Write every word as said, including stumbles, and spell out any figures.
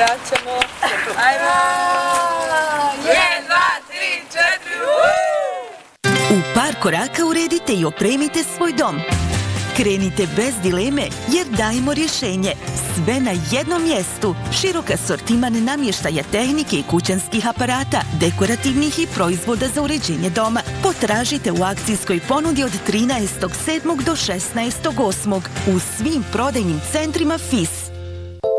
vraćamo. Ajmo! jedan, dva, tri, četiri, U par koraka uredite i opremite svoj dom. Krenite bez dileme jer dajemo rješenje. Sve na jednom mjestu. Širok asortiman namještaja tehnike i kućanskih aparata, dekorativnih i proizvoda za uređenje doma. Potražite u akcijskoj ponudi od trinaestog sedmog do šesnaestog osmog u svim prodajnim centrima F I S.